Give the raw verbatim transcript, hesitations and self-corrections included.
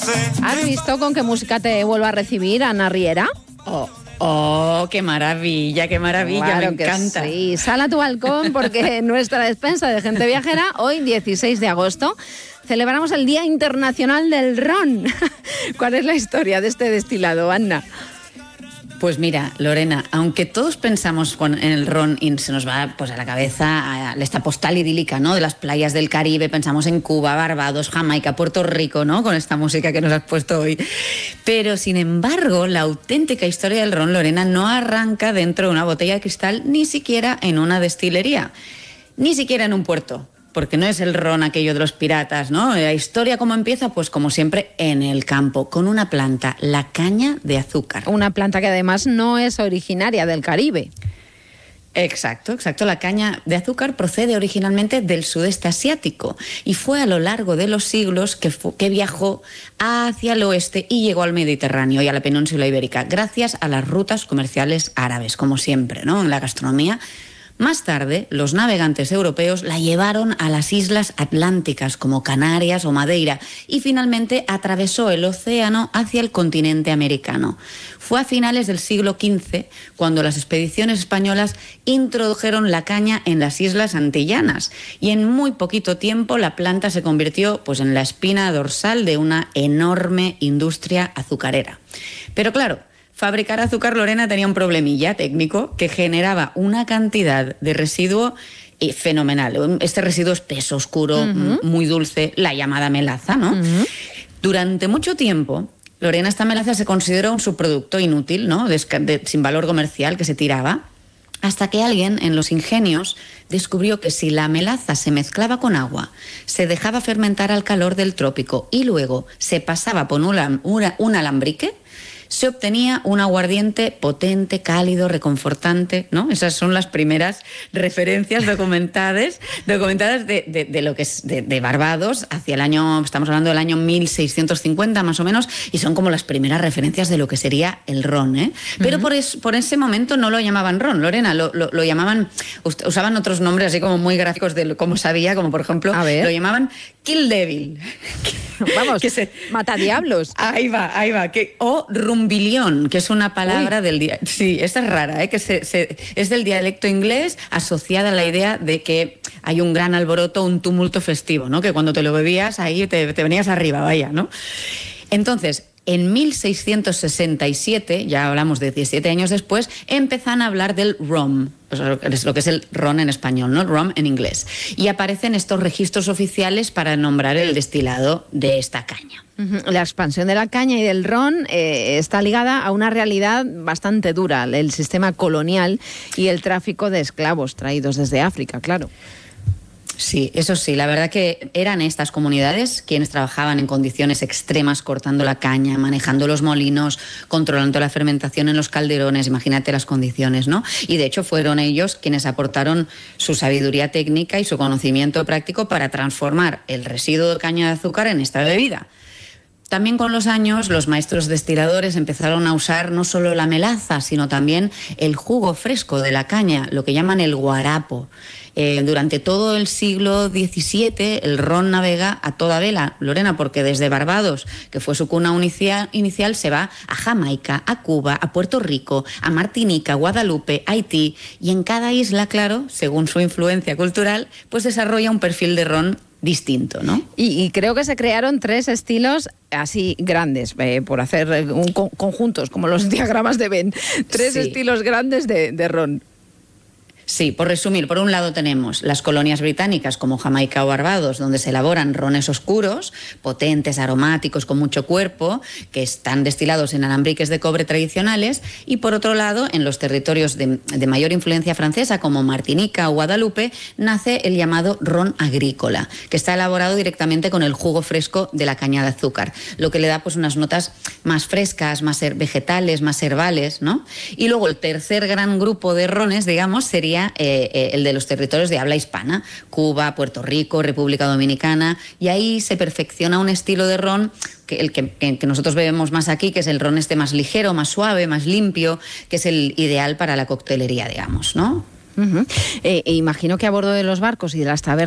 ¿Has visto con qué música te vuelvo a recibir, Ana Riera? Oh, oh, qué maravilla, qué maravilla, Claro me que encanta. Sí, sal a tu balcón porque en nuestra despensa de gente viajera, hoy dieciséis de agosto, celebramos el Día Internacional del Ron. ¿Cuál es la historia de este destilado, Ana? Pues mira, Lorena, aunque todos pensamos en el ron y se nos va pues, a la cabeza a esta postal idílica, ¿no?, de las playas del Caribe, pensamos en Cuba, Barbados, Jamaica, Puerto Rico, ¿no?, con esta música que nos has puesto hoy. Pero, sin embargo, la auténtica historia del ron, Lorena, no arranca dentro de una botella de cristal, ni siquiera en una destilería, ni siquiera en un puerto. Porque no es el ron aquello de los piratas, ¿no? La historia, ¿cómo empieza? Pues como siempre, en el campo, con una planta, la caña de azúcar. Una planta que además no es originaria del Caribe. Exacto, exacto. La caña de azúcar procede originalmente del sudeste asiático y fue a lo largo de los siglos que, fu- que viajó hacia el oeste y llegó al Mediterráneo y a la península ibérica, gracias a las rutas comerciales árabes, como siempre, ¿no?, en la gastronomía. Más tarde, los navegantes europeos la llevaron a las islas atlánticas como Canarias o Madeira y finalmente atravesó el océano hacia el continente americano. Fue a finales del siglo quince cuando las expediciones españolas introdujeron la caña en las islas antillanas y en muy poquito tiempo la planta se convirtió pues, en la espina dorsal de una enorme industria azucarera. Pero claro, fabricar azúcar, Lorena, tenía un problemilla técnico que generaba una cantidad de residuo eh, fenomenal. Este residuo espeso, oscuro, uh-huh. muy dulce, la llamada melaza, ¿no? Uh-huh. Durante mucho tiempo, Lorena, esta melaza se consideró un subproducto inútil, ¿no?, de, de, sin valor comercial, que se tiraba, hasta que alguien en los ingenios descubrió que si la melaza se mezclaba con agua, se dejaba fermentar al calor del trópico y luego se pasaba por un, una, un alambrique, se obtenía un aguardiente potente, cálido, reconfortante, ¿no? Esas son las primeras referencias documentadas, documentadas de, de, de lo que es de, de Barbados hacia el año, estamos hablando del año mil seiscientos cincuenta más o menos, y son como las primeras referencias de lo que sería el ron, ¿eh? Pero uh-huh. por, es, por ese momento no lo llamaban ron, Lorena, lo, lo, lo llamaban, usaban otros nombres así como muy gráficos de cómo sabía, como por ejemplo, lo llamaban Kill Devil. Vamos, que se matadiablos. Ahí va, ahí va, que, o rumbilión, que es una palabra Uy. del día. Sí, esta es rara, ¿eh? Que se, se, es del dialecto inglés asociada a la idea de que hay un gran alboroto, un tumulto festivo, ¿no? Que cuando te lo bebías ahí te, te venías arriba, vaya, ¿no? Entonces, en mil seiscientos sesenta y siete, ya hablamos de diecisiete años después, empiezan a hablar del rum, pues lo que es el ron en español, ¿no? Rum en inglés. Y aparecen estos registros oficiales para nombrar el destilado de esta caña. La expansión de la caña y del ron eh, está ligada a una realidad bastante dura, el sistema colonial y el tráfico de esclavos traídos desde África, claro. Sí, eso sí, la verdad que eran estas comunidades quienes trabajaban en condiciones extremas cortando la caña, manejando los molinos, controlando la fermentación en los calderones, imagínate las condiciones, ¿no? Y de hecho fueron ellos quienes aportaron su sabiduría técnica y su conocimiento práctico para transformar el residuo de caña de azúcar en esta bebida. También con los años los maestros destiladores empezaron a usar no solo la melaza, sino también el jugo fresco de la caña, lo que llaman el guarapo. Eh, durante todo el siglo diecisiete el ron navega a toda vela, Lorena, porque desde Barbados, que fue su cuna inicial, inicial, se va a Jamaica, a Cuba, a Puerto Rico, a Martinica, Guadalupe, Haití, y en cada isla, claro, según su influencia cultural, pues desarrolla un perfil de ron distinto, ¿no? Y, y creo que se crearon tres estilos así grandes, eh, por hacer un, conjuntos, como los diagramas de Venn. Tres sí. estilos grandes de, de ron. Sí, por resumir, por un lado tenemos las colonias británicas como Jamaica o Barbados, donde se elaboran rones oscuros, potentes, aromáticos, con mucho cuerpo, que están destilados en alambriques de cobre tradicionales, y por otro lado, en los territorios de, de mayor influencia francesa como Martinica o Guadalupe, nace el llamado ron agrícola, que está elaborado directamente con el jugo fresco de la caña de azúcar, lo que le da pues unas notas más frescas, más vegetales, más herbales, ¿no? Y luego el tercer gran grupo de rones, digamos, sería Eh, eh, el de los territorios de habla hispana, Cuba, Puerto Rico, República Dominicana, y ahí se perfecciona un estilo de ron que el que, que nosotros bebemos más aquí, que es el ron este más ligero, más suave, más limpio, que es el ideal para la coctelería, digamos, ¿no? Uh-huh. Eh, e imagino que a bordo de los barcos y de las tabernas